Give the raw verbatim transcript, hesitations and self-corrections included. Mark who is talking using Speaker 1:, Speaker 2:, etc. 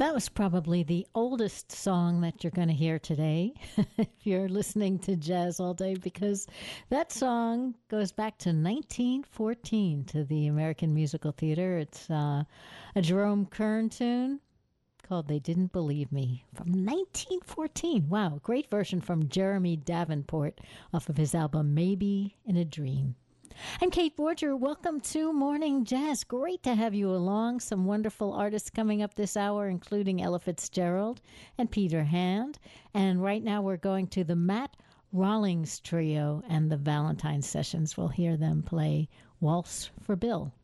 Speaker 1: That was probably the oldest song that you're going to hear today if you're listening to jazz all day, because that song goes back to nineteen fourteen to the American Musical Theater. It's uh, a Jerome Kern tune called They Didn't Believe Me from nineteen fourteen. Wow, great version from Jeremy Davenport off of his album Maybe in a Dream. I'm Kate Borger. Welcome to Morning Jazz. Great to have you along. Some wonderful artists coming up this hour, including Ella Fitzgerald and Peter Hand. And right now we're going to the Matt Rawlings Trio and the Valentine Sessions. We'll hear them play Waltz for Bill.